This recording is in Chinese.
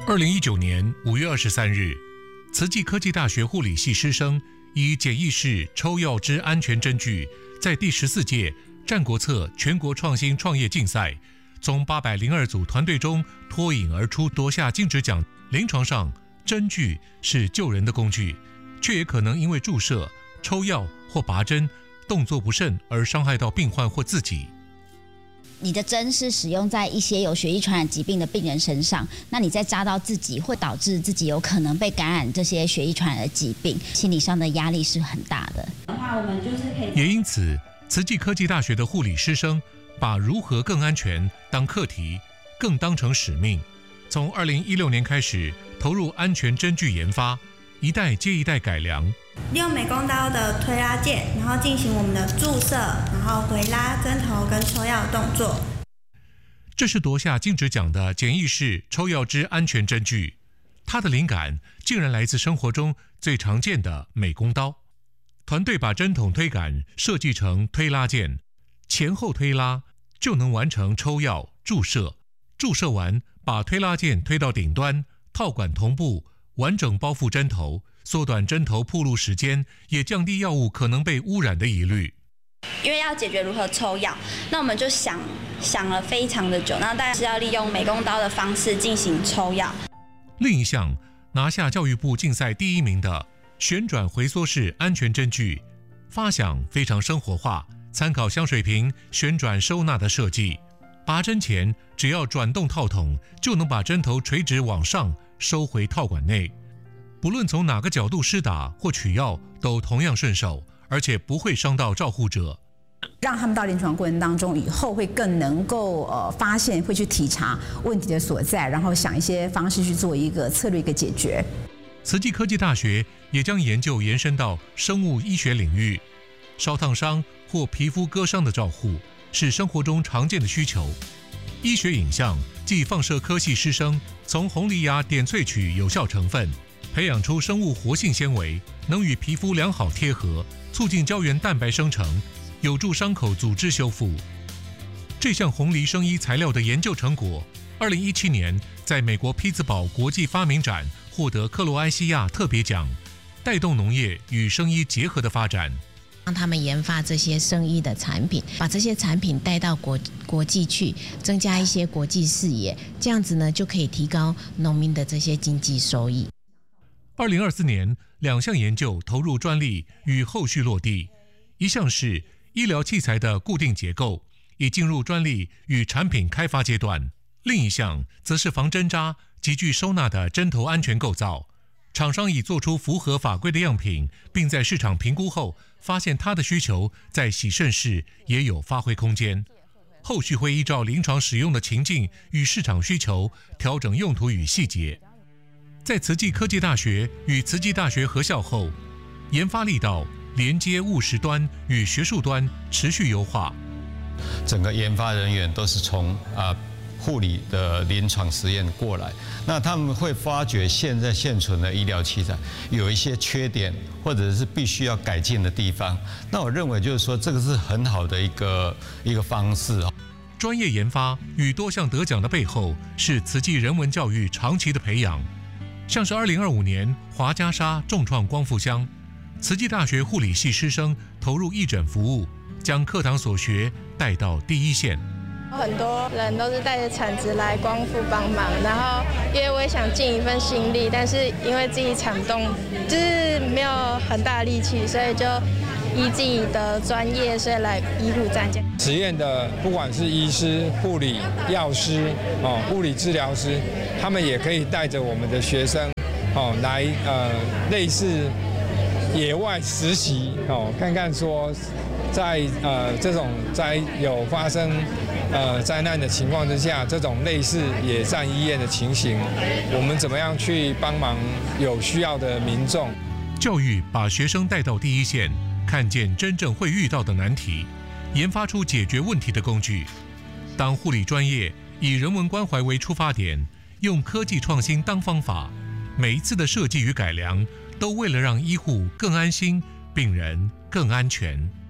2019年5月23日，慈济科技大学护理系师生以简易式抽药之安全针具，在第14届战国策全国创新创业竞赛，从802组团队中脱颖而出，夺下金质奖。临床上，针具是救人的工具，却也可能因为注射、抽药或拔针动作不慎而伤害到病患或自己。 你的针是使用在一些有血液传染疾病的病人身上，那你再扎到自己，会导致自己有可能被感染这些血液传染的疾病，心理上的压力是很大的。 也因此，慈济科技大学的护理师生把如何更安全当课题，更当成使命。从2016年开始，投入安全针具研发，一代接一代改良。 利用美工刀的推拉件，然后进行我们的注射，然后回拉针头跟抽药的动作。 这是夺下金质奖的简易式抽药之安全针具，它的灵感竟然来自生活中最常见的美工刀。团队把针筒推杆设计成推拉件，前后推拉就能完成抽药注射。注射完，把推拉件推到顶端，套管同步，完整包覆针头，缩短针头暴露时间，也降低药物可能被污染的疑虑。 因为要解决如何抽药，那我们就想了非常的久，那大概是要利用美工刀的方式进行抽药。 另一项拿下教育部竞赛第1名的旋转回缩式安全针具，发想非常生活化，参考香水瓶旋转收纳的设计。拔针前只要转动套筒，就能把针头垂直往上收回套管内，不论从哪个角度施打或取药都同样顺手，而且不会伤到照护者。 让他们到临床过程当中以后会更能够发现，会去体察问题的所在，然后想一些方式去做一个策略一个解决。 慈济科技大学也将研究延伸到生物医学领域，烧烫伤或皮肤割伤的照护是生活中常见的需求。医学影像即放射科系师生从红藜芽碘萃取有效成分，培养出生物活性纤维，能与皮肤良好贴合，促进胶原蛋白生成，有助伤口组织修复。这项红藜生医材料的研究成果，2017年在美国匹兹堡国际发明展获得克罗埃西亚特别奖，带动农业与生医结合的发展。 让他们研发这些生医的产品，把这些产品带到国际去，增加一些国际视野，这样子呢就可以提高农民的这些经济收益。 2024年2项研究投入专利与后续落地，一项是医疗器材的固定结构，已进入专利与产品开发阶段；另一项则是防针扎及具收纳的针头安全构造。厂商已做出符合法规的样品，并在市场评估后发现它的需求在洗肾室也有发挥空间。后续会依照临床使用的情境与市场需求调整用途与细节。在慈济科技大学与慈济大学合校后，研发力道连接务实端与学术端持续优化。 整个研发人员都是从护理的临床实验过来，那他们会发觉现存的医疗器材有一些缺点，或者是必须要改进的地方。那我认为就是说，这个是很好的一个方式。 专业研发与多项得奖的背后，是慈济人文教育长期的培养。像是2025年华嘉沙重创光复乡，慈济大学护理系师生投入义诊服务，将课堂所学带到第一线。 很多人都是带着铲子来光复帮忙，然后因为我也想尽一份心力，但是因为自己铲动就是没有很大力气，所以就依自己的专业，所以来医护站这样。 实验的不管是医师、护理、药师、物理治疗师，他们也可以带着我们的学生来类似野外实习看看说在这种有发生灾难的情况之下，这种类似野战医院的情形，我们怎么样去帮忙有需要的民众？ 教育把学生带到第一线，看见真正会遇到的难题，研发出解决问题的工具。当护理专业以人文关怀为出发点，用科技创新当方法，每一次的设计与改良，都为了让医护更安心，病人更安全。